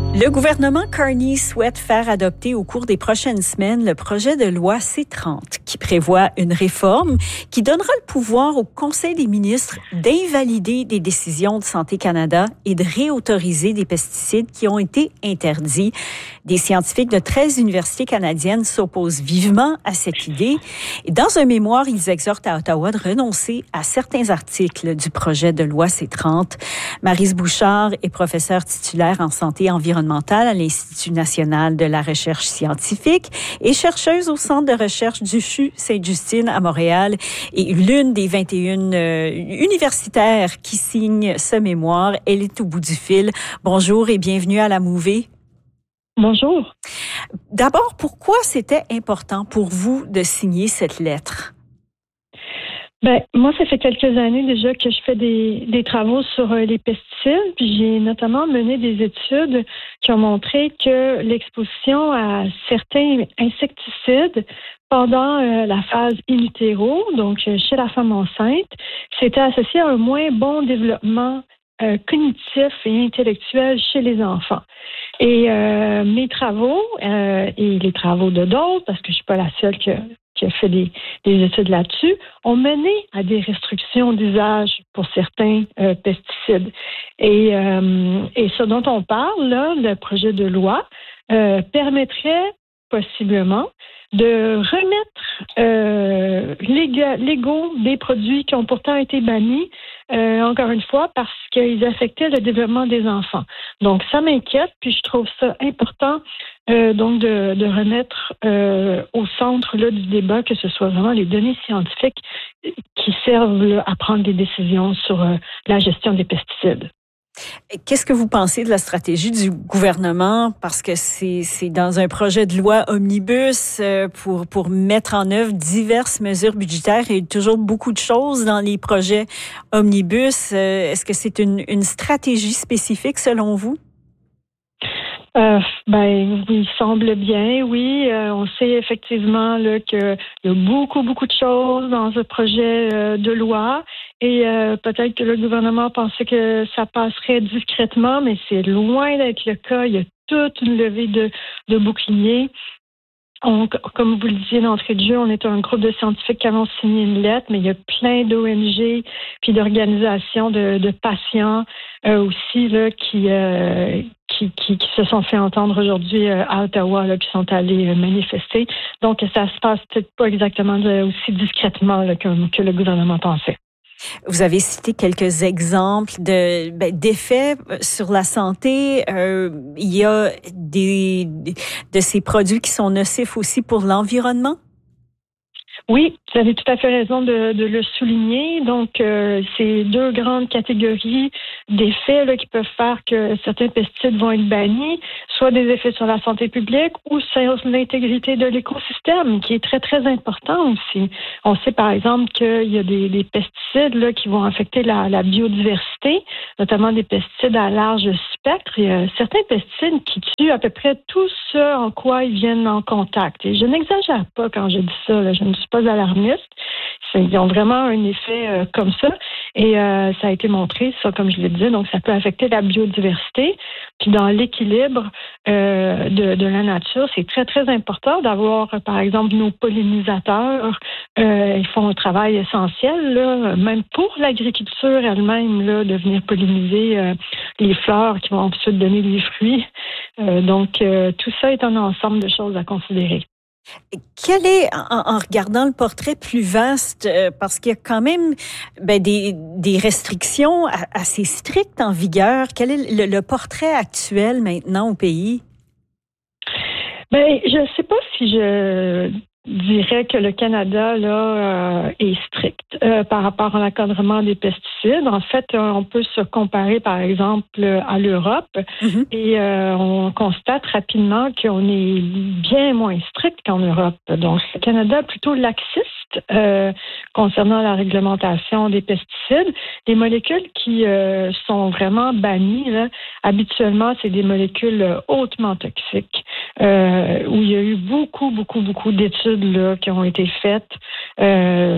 Le gouvernement Carney souhaite faire adopter au cours des prochaines semaines le projet de loi C-30 qui prévoit une réforme qui donnera le pouvoir au Conseil des ministres d'invalider des décisions de Santé Canada et de réautoriser des pesticides qui ont été interdits. Des scientifiques de 13 universités canadiennes s'opposent vivement à cette idée. Et dans un mémoire, ils exhortent à Ottawa de renoncer à certains articles du projet de loi C-30. Maryse Bouchard est professeure titulaire en santé environnementale à l'Institut national de la recherche scientifique et chercheuse au Centre de recherche du CHU Sainte-Justine à Montréal et l'une des 21 universitaires qui signent ce mémoire. Elle est au bout du fil. Bonjour et bienvenue à la Mouvée. Bonjour. D'abord, pourquoi c'était important pour vous de signer cette lettre? Moi, ça fait quelques années déjà que je fais des travaux sur les pesticides. Puis j'ai notamment mené des études qui ont montré que l'exposition à certains insecticides pendant la phase in utero, donc chez la femme enceinte, c'était associé à un moins bon développement cognitif et intellectuel chez les enfants. Et mes travaux et les travaux de d'autres, parce que je suis pas la seule qui a fait des études là-dessus, ont mené à des restrictions d'usage pour certains pesticides. Et ce dont on parle, là, le projet de loi, permettrait possiblement de remettre légaux des produits qui ont pourtant été bannis, encore une fois, parce qu'ils affectaient le développement des enfants. Donc, ça m'inquiète, puis je trouve ça important donc de remettre au centre là, du débat que ce soit vraiment les données scientifiques qui servent là, à prendre des décisions sur la gestion des pesticides. Qu'est-ce que vous pensez de la stratégie du gouvernement? Parce que c'est dans un projet de loi omnibus pour mettre en œuvre diverses mesures budgétaires. Il y a toujours beaucoup de choses dans les projets omnibus. Est-ce que c'est une stratégie spécifique selon vous? Il semble bien, oui. On sait effectivement là, qu'il y a beaucoup de choses dans ce projet de loi et peut-être que le gouvernement pensait que ça passerait discrètement, mais c'est loin d'être le cas. Il y a toute une levée de boucliers. Comme vous le disiez d'entrée de jeu, on est un groupe de scientifiques qui avons signé une lettre, mais il y a plein d'ONG puis d'organisations de patients aussi là qui se sont fait entendre aujourd'hui à Ottawa, là, qui sont allés manifester. Donc, ça se passe peut-être pas exactement aussi discrètement là, que le gouvernement pensait. Vous avez cité quelques exemples d'effets sur la santé. Il y a de ces produits qui sont nocifs aussi pour l'environnement? Oui, vous avez tout à fait raison de le souligner. Donc, c'est deux grandes catégories d'effets là, qui peuvent faire que certains pesticides vont être bannis, soit des effets sur la santé publique ou sur l'intégrité de l'écosystème, qui est très, très important aussi. On sait, par exemple, qu'il y a des pesticides là, qui vont affecter la biodiversité, notamment des pesticides à large spectre. Il y a certains pesticides qui tuent à peu près tout ce en quoi ils viennent en contact. Et je n'exagère pas quand je dis ça, là. Je ne suis pas alarmiste. Ils ont vraiment un effet comme ça. Et ça a été montré, ça, comme je le disais, donc ça peut affecter la biodiversité. Puis dans l'équilibre de la nature, c'est très, très important d'avoir, par exemple, nos pollinisateurs. Ils font un travail essentiel, là, même pour l'agriculture elle-même, là, de venir polliniser les fleurs qui vont ensuite donner des fruits. Donc, tout ça est un ensemble de choses à considérer. Quel est, en regardant le portrait plus vaste, parce qu'il y a quand même des restrictions assez strictes en vigueur, quel est le portrait actuel maintenant au pays? Je ne sais pas si je dirais que le Canada là est strict par rapport à l'encadrement des pesticides. En fait, on peut se comparer, par exemple, à l'Europe et on constate rapidement qu'on est bien moins strict qu'en Europe. Donc, le Canada est plutôt laxiste concernant la réglementation des pesticides. Les molécules qui sont vraiment bannies, là, habituellement, c'est des molécules hautement toxiques où il y a eu beaucoup d'études là, qui ont été faites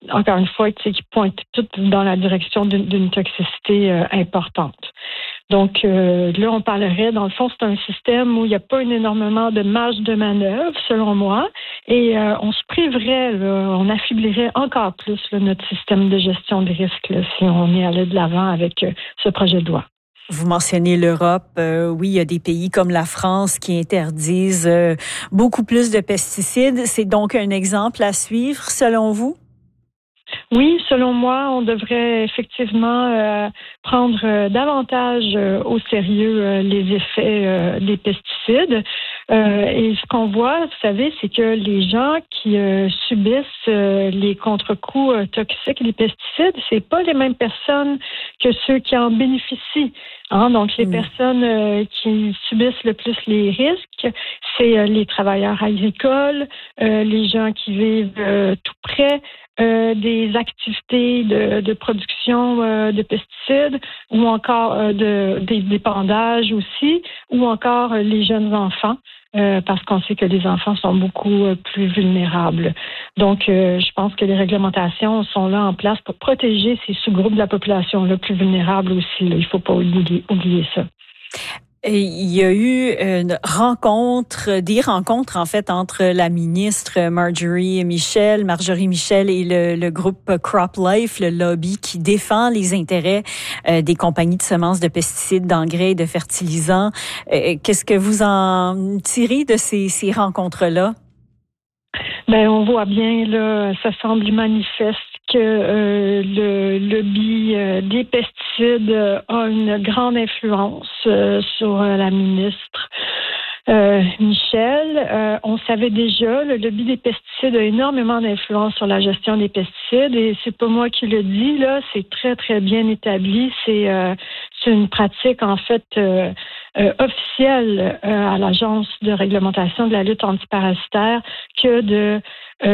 encore une fois, qui pointent toutes dans la direction d'une toxicité importante. Donc là, on parlerait, dans le fond, c'est un système où il n'y a pas énormément de marge de manœuvre, selon moi, et on se priverait, on affaiblirait encore plus notre système de gestion des risques si on est allé de l'avant avec ce projet de loi. Vous mentionnez l'Europe. Oui, il y a des pays comme la France qui interdisent beaucoup plus de pesticides. C'est donc un exemple à suivre, selon vous? Oui, selon moi, on devrait effectivement prendre davantage au sérieux les effets des pesticides. Et ce qu'on voit, vous savez, c'est que les gens qui subissent les contre-coups toxiques des pesticides, c'est pas les mêmes personnes que ceux qui en bénéficient. Donc, les personnes qui subissent le plus les risques, c'est les travailleurs agricoles, les gens qui vivent tout près des activités de production de pesticides ou encore des dépandages aussi, ou encore les jeunes enfants, parce qu'on sait que les enfants sont beaucoup plus vulnérables. Donc, je pense que les réglementations sont là en place pour protéger ces sous-groupes de la population là, plus vulnérables aussi. Là. Il ne faut pas oublier ça. Et il y a eu des rencontres en fait entre la ministre Marjorie Michel et le groupe CropLife, le lobby qui défend les intérêts des compagnies de semences, de pesticides, d'engrais et de fertilisants. Qu'est-ce que vous en tirez de ces rencontres-là? Ben, on voit bien, là, ça semble manifeste que le lobby des pesticides a une grande influence sur la ministre Michel. On savait déjà, le lobby des pesticides a énormément d'influence sur la gestion des pesticides et c'est pas moi qui le dis, là, c'est très, très bien établi. C'est une pratique, en fait, officielle à l'Agence de réglementation de la lutte antiparasitaire que de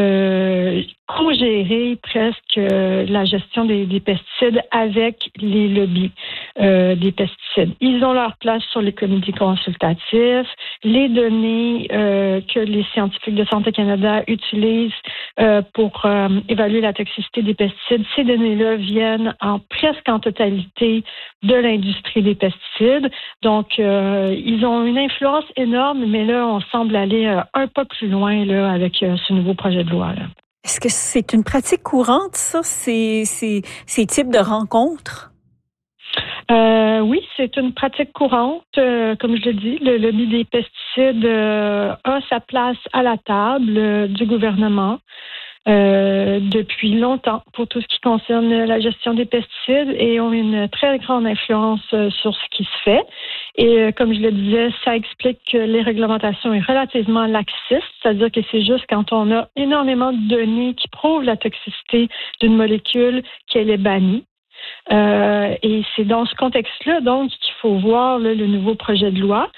co-gérer presque la gestion des pesticides avec les lobbies des pesticides. Ils ont leur place sur les comités consultatifs. Les données que les scientifiques de Santé Canada utilisent pour évaluer la toxicité des pesticides, ces données-là viennent presque en totalité de l'industrie des pesticides. Donc, ils ont une influence énorme, mais là, on semble aller un pas plus loin là, avec ce nouveau projet de loi. Là. Est-ce que c'est une pratique courante, ça, ces types de rencontres? Oui, c'est une pratique courante. Comme je le dis, le lobby des pesticides a sa place à la table du gouvernement depuis longtemps pour tout ce qui concerne la gestion des pesticides et ont une très grande influence sur ce qui se fait. Et comme je le disais, ça explique que les réglementations est relativement laxiste, c'est-à-dire que c'est juste quand on a énormément de données qui prouvent la toxicité d'une molécule qu'elle est bannie. Et c'est dans ce contexte-là, donc, qu'il faut voir là, le nouveau projet de loi.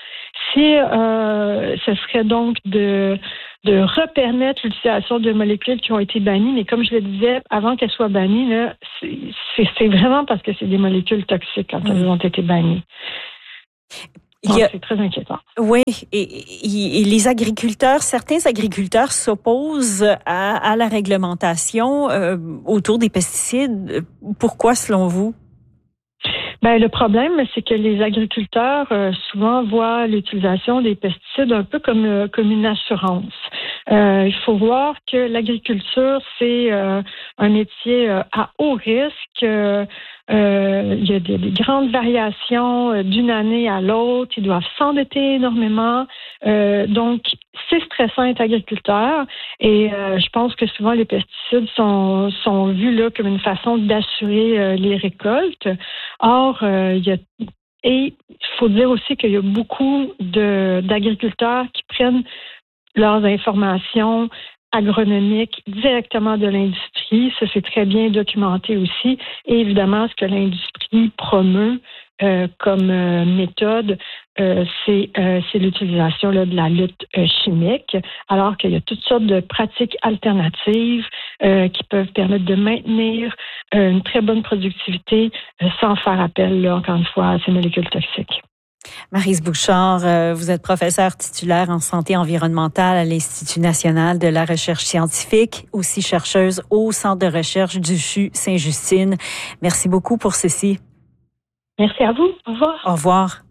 Ce serait donc de repermettre l'utilisation de molécules qui ont été bannies, mais comme je le disais, avant qu'elles soient bannies, là, c'est vraiment parce que c'est des molécules toxiques quand elles ont été bannies. C'est très inquiétant. Oui, et les agriculteurs, certains agriculteurs s'opposent à la réglementation autour des pesticides. Pourquoi, selon vous? Ben, le problème, c'est que les agriculteurs souvent voient l'utilisation des pesticides un peu comme une assurance. Il faut voir que l'agriculture, c'est un métier à haut risque. Il y a des grandes variations d'une année à l'autre. Ils doivent s'endetter énormément. Donc, c'est stressant d'être agriculteur. Et je pense que souvent, les pesticides sont vus là comme une façon d'assurer les récoltes. Or, il faut dire aussi qu'il y a beaucoup d'agriculteurs qui prennent leurs informations agronomiques directement de l'industrie. Ça, c'est très bien documenté aussi. Et évidemment, ce que l'industrie promeut comme méthode, c'est l'utilisation là, de la lutte chimique, alors qu'il y a toutes sortes de pratiques alternatives qui peuvent permettre de maintenir une très bonne productivité sans faire appel, là, encore une fois, à ces molécules toxiques. Maryse Bouchard, vous êtes professeure titulaire en santé environnementale à l'Institut national de la recherche scientifique, aussi chercheuse au Centre de recherche du CHU Sainte-Justine. Merci beaucoup pour ceci. Merci à vous. Au revoir. Au revoir.